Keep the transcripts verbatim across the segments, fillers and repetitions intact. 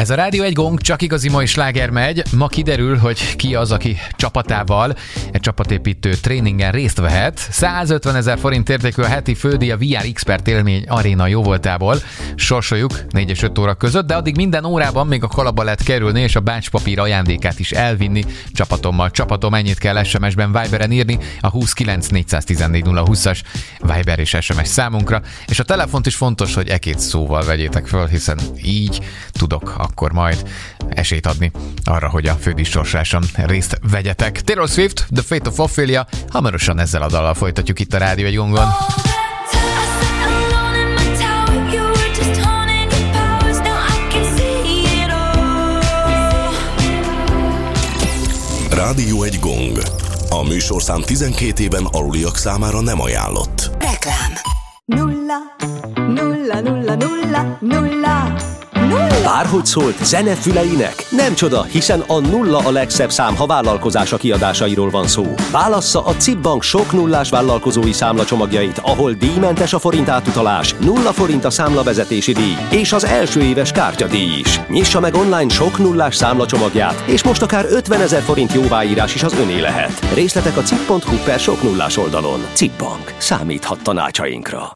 Ez a Rádió egy gong, csak igazi mai sláger megy. Ma kiderül, hogy ki az, aki csapatával egy csapatépítő tréningen részt vehet. százötvenezer forint értékű a heti fődíj a vé er Expert élmény aréna jóvoltából. Sorsoljuk négy és öt óra között, de addig minden órában még a kalapba lehet kerülni, és a bácspapír ajándékát is elvinni csapatommal. Csapatom, ennyit kell es em es-ben, Viberen írni a huszonkilenc négyszáztizennégy nulla húszas Viber és es em es számunkra, és a telefont is fontos, hogy e-két szóval vegyétek föl, hiszen így tudok akkor majd esélyt adni arra, hogy a fődíj sorsáson részt vegyetek. Taylor Swift, The Fate of Ophelia, hamarosan ezzel a dallal folytatjuk itt a Rádió egy gongon. Rádió egy gong. A műsorszám tizenkét éven aluliak számára nem ajánlott. Reklám. Nulla, nulla, nulla, nulla, nulla, nulla. Bárhogy szólt zene füleinek? Nem csoda, hiszen a nulla a legszebb szám, ha vállalkozása kiadásairól van szó. Válassza a cé i bé Bank sok nullás vállalkozói számlacsomagjait, ahol díjmentes a forint átutalás, nulla forint a számlavezetési díj, és az első éves kártyadíj is. Nyissa meg online sok nullás számlacsomagját, és most akár ötvenezer forint jóváírás is az öné lehet. Részletek a cip pont hu per sok nullás oldalon. cé i bé Bank. Számíthat tanácsainkra.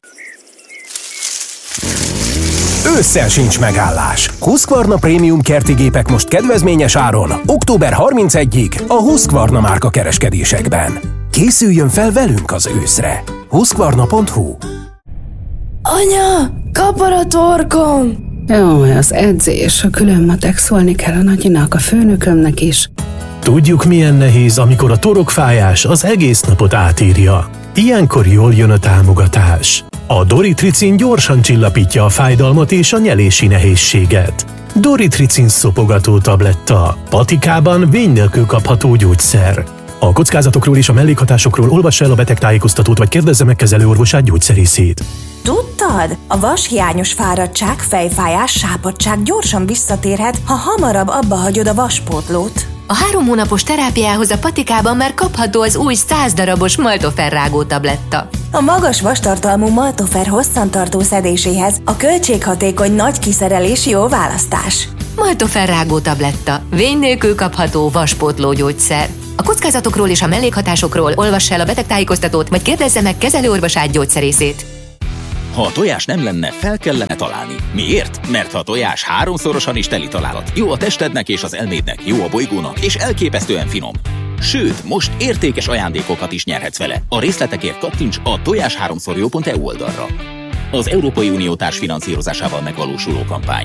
Ősszel sincs megállás. Husqvarna Prémium kerti gépek most kedvezményes áron, október harmincegyedikéig a Husqvarna márka kereskedésekben. Készüljön fel velünk az őszre. Husqvarna pont hu. Anya, kapar a torkom! Jaj, az edzés, a külön matek, szólni kell a nagyinak, a főnökömnek is. Tudjuk, milyen nehéz, amikor a torokfájás az egész napot átírja. Ilyenkor jól jön a támogatás. A Doritricin gyorsan csillapítja a fájdalmat és a nyelési nehézséget. Doritricin szopogató tabletta. Patikában vény nélkül kapható gyógyszer. A kockázatokról és a mellékhatásokról olvass el a betegtájékoztatót, vagy kérdezze meg kezelőorvosát, gyógyszerészét. Tudtad? A vashiányos fáradtság, fejfájás, sápadtság gyorsan visszatérhet, ha hamarabb abba hagyod a vaspótlót. A három hónapos terápiához a Patikában már kapható az új száz darabos Maltofer rágó tabletta. A magas vastartalmú Maltofer hosszantartó szedéséhez a költséghatékony nagy kiszerelés jó választás. Maltofer rágó tabletta. Vény nélkül kapható vaspótló gyógyszer. A kockázatokról és a mellékhatásokról olvass el a betegtájékoztatót, vagy kérdezze meg kezelőorvosát, gyógyszerészét. Ha a tojás nem lenne, fel kellene találni. Miért? Mert ha a tojás háromszorosan is teli találat. Jó a testednek és az elmédnek, jó a bolygónak, és elképesztően finom. Sőt, most értékes ajándékokat is nyerhetsz vele. A részletekért kattints a tojás háromszor jó pont e u oldalra. Az Európai Unió társfinanszírozásával megvalósuló kampány.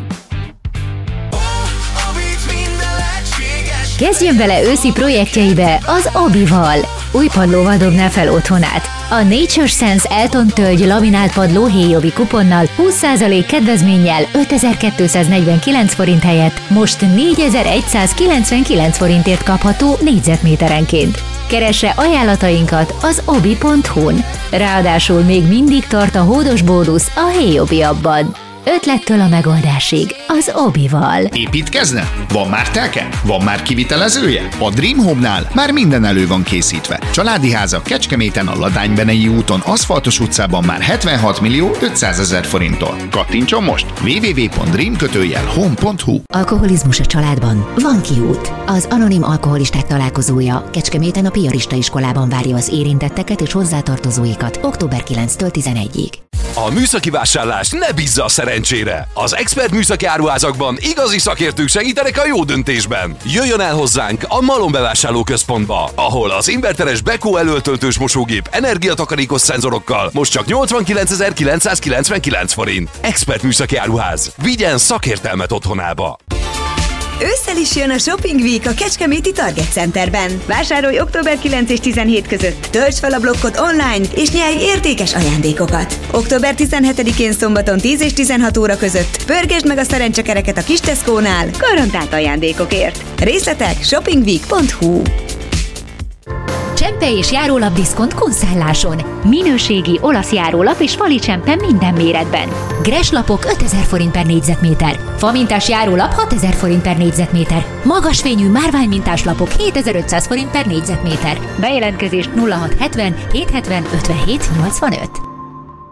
Kezdjön bele őszi projektjeibe az Obival. Új padlóval dobná fel otthonát. A Nature Sense Elton tölgy laminált padló héjobi kuponnal húsz százalék kedvezménnyel ötezer-kétszáznegyvenkilenc forint helyett most négyezer-százkilencvenkilenc forintért kapható négyzetméterenként. Keresse ajánlatainkat az obi pont hu-n. Ráadásul még mindig tart a hódos bónusz a héjobi abban. Ötlettől a megoldásig az Obival. Építkezne? Van már telke? Van már kivitelezője? A Dream Home-nál már minden elő van készítve. Családi házak Kecskeméten a Ladánybenei úton, Aszfaltos utcában már hetvenhat millió ötszázezer forinttól. Kattintson most! double-u double-u double-u pont dream kötőjel home pont hu. Alkoholizmus a családban? Van kiút. Az Anonim Alkoholisták találkozója Kecskeméten a Piarista iskolában várja az érintetteket és hozzátartozóikat október kilencedikétől tizenegyedikéig. A műszaki vásárlás ne bízza a szerencsére! Az Expert műszaki áruházakban igazi szakértők segítenek a jó döntésben. Jöjjön el hozzánk a Malom bevásárlóközpontba, ahol az inverteres Beko előtöltős mosógép energiatakarékos szenzorokkal most csak nyolcvankilencezer-kilencszázkilencvenkilenc forint. Expert műszaki áruház. Vigyen szakértelmet otthonába! Ősszel is jön a Shopping Week a Kecskeméti Target Centerben. Vásárolj október kilencedike és tizenhetedike között. Töltsd fel a blokkot online, és nyerj értékes ajándékokat. október tizenhetedikén szombaton tíz és tizenhat óra között pörgesd meg a szerencsekereket a kis Tesco-nál garantált ajándékokért. Részletek shoppingweek pont hu. Csempe és járólap diszkont konszálláson. Minőségi olasz járólap és fali csempe minden méretben. Greslapok ötezer forint per négyzetméter. Famintás járólap hatezer forint per négyzetméter. Magasfényű márványmintás lapok hétezer-ötszáz forint per négyzetméter. Bejelentkezést nulla hat hetven hét hetven ötvenhét nyolcvanöt.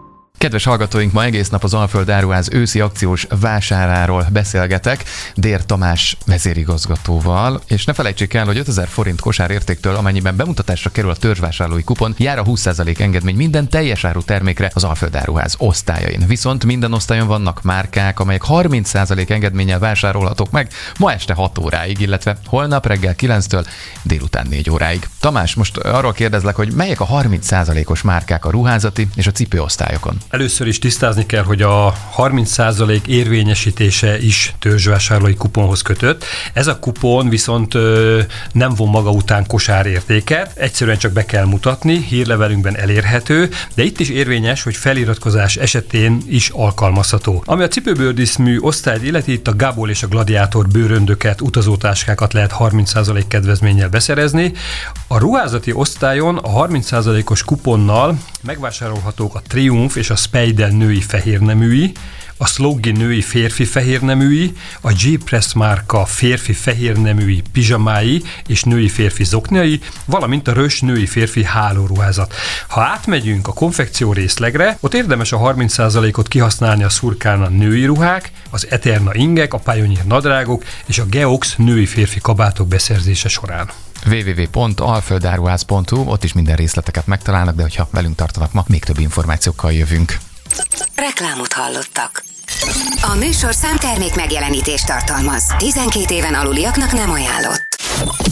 Kedves hallgatóink, ma egész nap az Alföld Áruház őszi akciós vásáráról beszélgetek Dér Tamás vezérigazgatóval, és ne felejtsék el, hogy ötezer forint kosárértéktől, amennyiben bemutatásra kerül a törzsvásárlói kupon, jár a húsz százalék engedmény minden teljes áru termékre az Alföld Áruház osztályain. Viszont minden osztályon vannak márkák, amelyek harminc százalék engedménnyel vásárolhatók meg ma este hat óráig, illetve holnap reggel kilenctől délután négy óráig. Tamás, most arról kérdezlek, hogy melyek a harminc százalékos márkák a ruházati és a cipőosztályokon? Először is tisztázni kell, hogy a harminc százalék érvényesítése is törzsvásárlói kuponhoz kötött. Ez a kupon viszont ö, nem von maga után kosárértéket, egyszerűen csak be kell mutatni, hírlevelünkben elérhető, de itt is érvényes, hogy feliratkozás esetén is alkalmazható. Ami a cipőbőrdíszmű osztályt illeti, itt a Gábor és a Gladiátor bőröndöket, utazótáskákat lehet harminc százalék kedvezménnyel beszerezni. A ruházati osztályon a harminc százalékos kuponnal megvásárolhatók a Triumph és a Speidel női fehérneműi, a Sloggy női férfi fehérneműi, a G-Press márka férfi fehérneműi pizsamái és női férfi zokniai, valamint a Rös női férfi hálóruházat. Ha átmegyünk a konfekció részlegre, ott érdemes a harminc százalékot kihasználni a Surkana női ruhák, az Eterna ingek, a Pioneer nadrágok és a Geox női férfi kabátok beszerzése során. double-u double-u double-u pont alföldáruház pont hu, ott is minden részleteket megtalálnak, de hogyha velünk tartanak ma, még több információkkal jövünk. Reklámot hallottak. A műsorszám termék megjelenítést tartalmaz. tizenkét éven aluliaknak nem ajánlott.